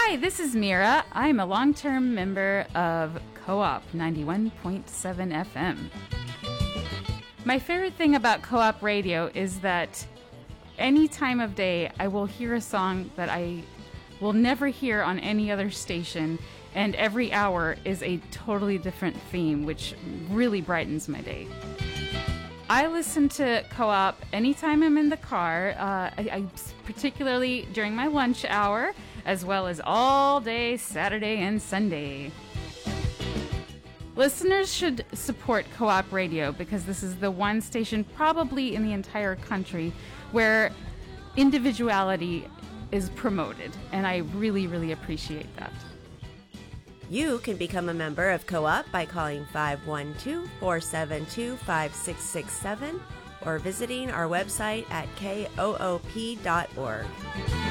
Hi, this is Mira. I'm a long-term member of Co-op 91.7 FM. My favorite thing about Co-op Radio is that any time of day I will hear a song that I will never hear on any other station, and every hour is a totally different theme, which really brightens my day. I listen to Co-op anytime I'm in the car, I particularly during my lunch hour, as well as all day Saturday and Sunday. Listeners should support Co-op Radio because this is the one station probably in the entire country where individuality is promoted, and I really, really appreciate that. You can become a member of Co-op by calling 512-472-5667 or visiting our website at koop.org.